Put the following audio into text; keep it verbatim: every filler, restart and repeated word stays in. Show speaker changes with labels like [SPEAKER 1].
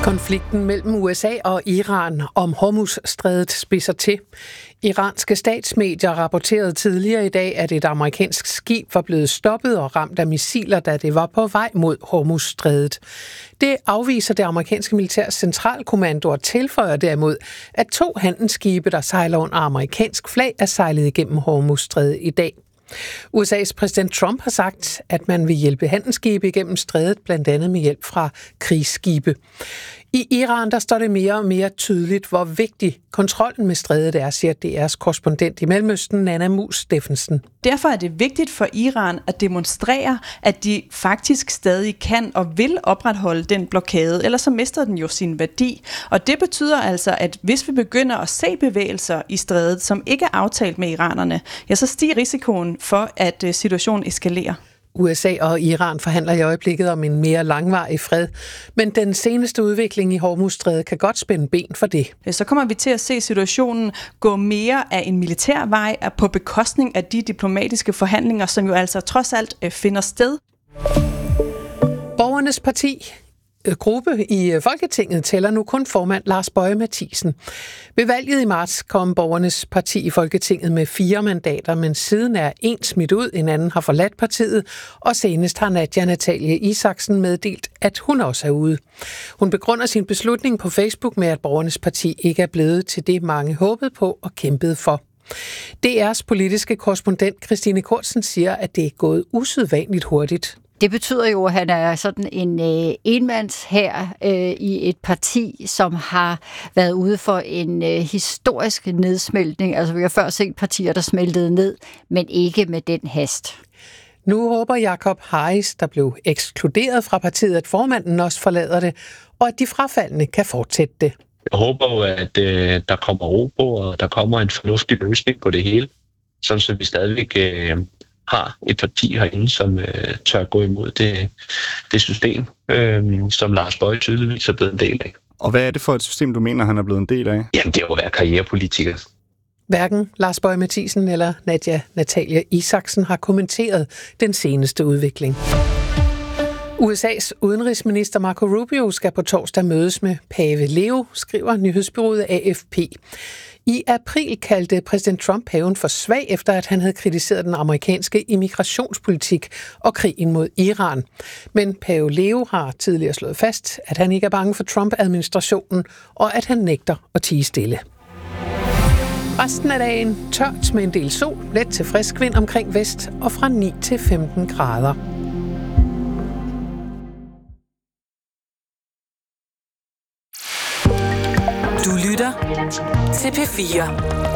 [SPEAKER 1] Konflikten mellem U S A og Iran om Hormuzstrædet spidser til. Iranske statsmedier rapporterede tidligere i dag, at et amerikansk skib var blevet stoppet og ramt af missiler, da det var på vej mod Hormuzstrædet. Det afviser det amerikanske militærs centralkommando og tilføjer derimod, at to handelsskibe, der sejler under amerikansk flag, er sejlet igennem Hormuzstrædet i dag. U S A's præsident Trump har sagt, at man vil hjælpe handelsskibe igennem strædet, blandt andet med hjælp fra krigsskibe. I Iran der står det mere og mere tydeligt, hvor vigtig kontrollen med strædet er, siger D R's korrespondent i Mellemøsten, Nanna Mus Steffensen.
[SPEAKER 2] Derfor er det vigtigt for Iran at demonstrere, at de faktisk stadig kan og vil opretholde den blokade, ellers så mister den jo sin værdi. Og det betyder altså, at hvis vi begynder at se bevægelser i strædet, som ikke er aftalt med iranerne, ja, så stiger risikoen for, at situationen eskalerer.
[SPEAKER 1] U S A og Iran forhandler i øjeblikket om en mere langvarig fred, men den seneste udvikling i Hormuzstrædet kan godt spænde ben for det.
[SPEAKER 2] Så kommer vi til at se situationen gå mere af en militær vej på bekostning af de diplomatiske forhandlinger, som jo altså trods alt finder sted.
[SPEAKER 1] Borgernes parti gruppe i Folketinget tæller nu kun formand Lars Boje Mathiesen. Ved valget i marts kom Borgernes parti i Folketinget med fire mandater, men siden er en smidt ud, en anden har forladt partiet, og senest har Nadia Natalie Isaksen meddelt, at hun også er ude. Hun begrunder sin beslutning på Facebook med, at Borgernes parti ikke er blevet til det, mange håbede på og kæmpede for. D R's politiske korrespondent Christine Kortsen siger, at det er gået usædvanligt hurtigt.
[SPEAKER 3] Det betyder jo, at han er sådan en øh, enmandshær øh, i et parti, som har været ude for en øh, historisk nedsmeltning. Altså vi har før set partier, der smeltede ned, men ikke med den hast.
[SPEAKER 1] Nu håber Jacob Harris, der blev ekskluderet fra partiet, at formanden også forlader det, og at de frafaldne kan fortsætte det.
[SPEAKER 4] Jeg håber jo, at øh, der kommer ro på, og der kommer en fornuftig løsning på det hele, sådan så vi stadigvæk øh, har et parti herinde, som øh, tør gå imod det, det system, øh, som Lars Boje tydeligvis er blevet en del af.
[SPEAKER 5] Og hvad er det for et system, du mener, han er blevet en del af?
[SPEAKER 4] Jamen, det er jo at være karrierepolitiker.
[SPEAKER 1] Hverken Lars Boje Mathiesen eller Nadia Natalie Isaksen har kommenteret den seneste udvikling. U S A's udenrigsminister Marco Rubio skal på torsdag mødes med pave Leo, skriver nyhedsbureauet A F P. I april kaldte præsident Trump paven for svag, efter at han havde kritiseret den amerikanske immigrationspolitik og krigen mod Iran. Men pave Leo har tidligere slået fast, at han ikke er bange for Trump-administrationen, og at han nægter at tie stille. Resten af dagen tørt med en del sol, let til frisk vind omkring vest og fra ni til femten grader.
[SPEAKER 6] Du lytter til P fire.